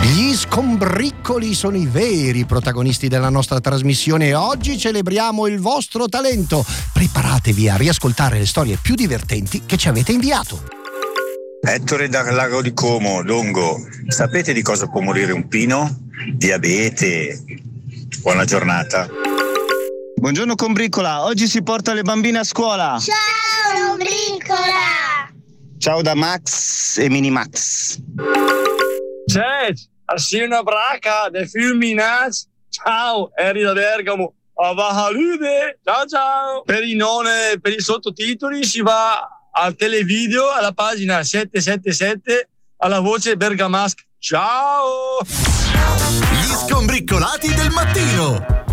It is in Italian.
Gli scombriccoli sono i veri protagonisti della nostra trasmissione e oggi celebriamo il vostro talento. Preparatevi a riascoltare le storie più divertenti che ci avete inviato. Ettore dal Lago di Como, Longo. Sapete di cosa può morire un pino? Diabete. Buona giornata. Buongiorno Combriccola, oggi si porta le bambine a scuola. Ciao Combriccola. Ciao da Max e Mini Max. C'è una braca dei Fulminats. Ciao, Eri da Bergamo. Avahalude. Ciao. Per i sottotitoli si va al televideo alla pagina 777 alla voce bergamasca. Ciao. Gli scombriccolati del mattino.